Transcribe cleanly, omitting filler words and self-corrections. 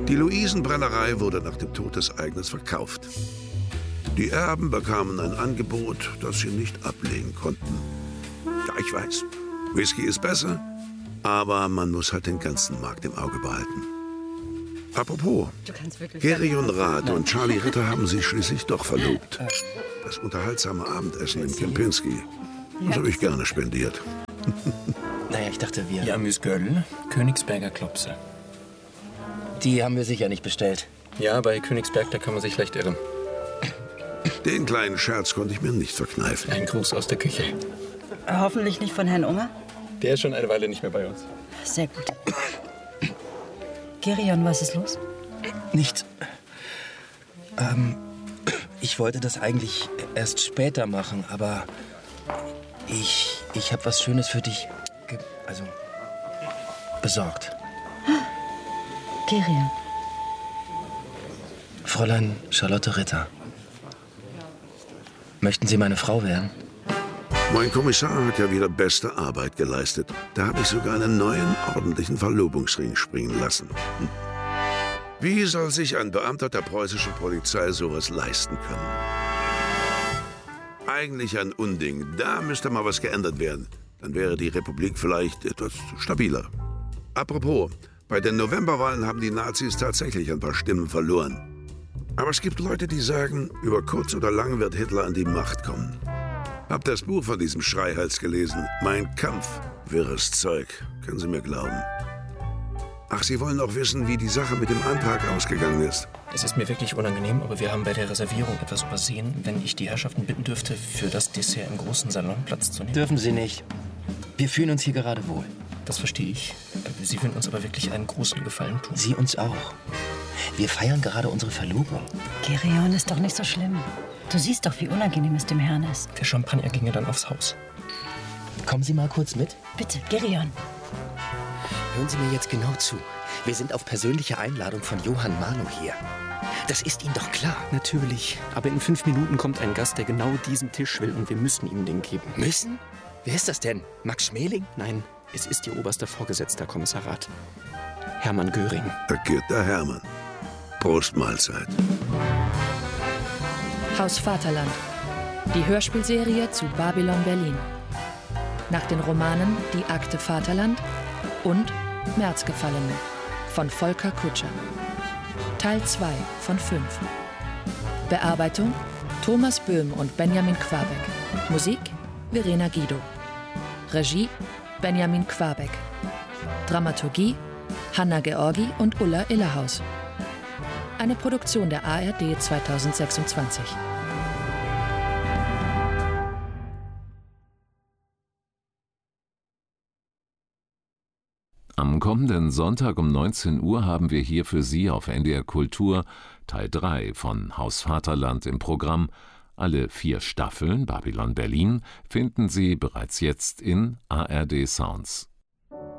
Die Luisenbrennerei wurde nach dem Tod des Eigners verkauft. Die Erben bekamen ein Angebot, das sie nicht ablehnen konnten. Ja, ich weiß, Whisky ist besser, aber man muss halt den ganzen Markt im Auge behalten. Apropos, Gerion Rath und Charlie Ritter haben sich schließlich doch verlobt. Das unterhaltsame Abendessen im Kempinski, das habe ich gerne spendiert. Naja, ich dachte, wir... Ja, Amüsgöl, Königsberger Klopse. Die haben wir sicher nicht bestellt. Ja, bei Königsberg, da kann man sich leicht irren. Den kleinen Scherz konnte ich mir nicht verkneifen. Ein Gruß aus der Küche. Hoffentlich nicht von Herrn Unger? Der ist schon eine Weile nicht mehr bei uns. Sehr gut. Gerion, was ist los? Nichts. Ich wollte das eigentlich erst später machen, aber ich habe was Schönes für dich besorgt. Gerion. Fräulein Charlotte Ritter. Möchten Sie meine Frau werden? Mein Kommissar hat ja wieder beste Arbeit geleistet. Da habe ich sogar einen neuen, ordentlichen Verlobungsring springen lassen. Wie soll sich ein Beamter der preußischen Polizei sowas leisten können? Eigentlich ein Unding. Da müsste mal was geändert werden. Dann wäre die Republik vielleicht etwas stabiler. Apropos, bei den Novemberwahlen haben die Nazis tatsächlich ein paar Stimmen verloren. Aber es gibt Leute, die sagen, über kurz oder lang wird Hitler an die Macht kommen. Hab das Buch von diesem Schreihals gelesen. Mein Kampf. Wirres Zeug. Können Sie mir glauben. Ach, Sie wollen auch wissen, wie die Sache mit dem Antrag ausgegangen ist. Es ist mir wirklich unangenehm, aber wir haben bei der Reservierung etwas übersehen. Wenn ich die Herrschaften bitten dürfte, für das Dessert im großen Salon Platz zu nehmen. Dürfen Sie nicht. Wir fühlen uns hier gerade wohl. Das verstehe ich. Sie würden uns aber wirklich einen großen Gefallen tun. Sie uns auch. Wir feiern gerade unsere Verlobung. Gerion ist doch nicht so schlimm. Du siehst doch, wie unangenehm es dem Herrn ist. Der Champagner ginge dann aufs Haus. Kommen Sie mal kurz mit. Bitte, Gerion. Hören Sie mir jetzt genau zu. Wir sind auf persönliche Einladung von Johann Marlow hier. Das ist Ihnen doch klar. Natürlich. Aber in 5 Minuten kommt ein Gast, der genau diesen Tisch will und wir müssen ihm den geben. Müssen? Wer ist das denn? Max Schmeling? Nein, es ist Ihr oberster Vorgesetzter, Kommissar Rath. Hermann Göring. Agiert der Hermann. Prost Mahlzeit. Haus Vaterland. Die Hörspielserie zu Babylon Berlin. Nach den Romanen Die Akte Vaterland und Märzgefallene von Volker Kutscher. Teil 2 von 5. Bearbeitung Thomas Böhm und Benjamin Quabeck. Musik Verena Guido. Regie Benjamin Quabeck. Dramaturgie Hanna Georgi und Ulla Illerhaus. Eine Produktion der ARD 2026. Am kommenden Sonntag um 19 Uhr haben wir hier für Sie auf NDR Kultur Teil 3 von Haus Vaterland im Programm. Alle 4 Staffeln Babylon Berlin finden Sie bereits jetzt in ARD Sounds.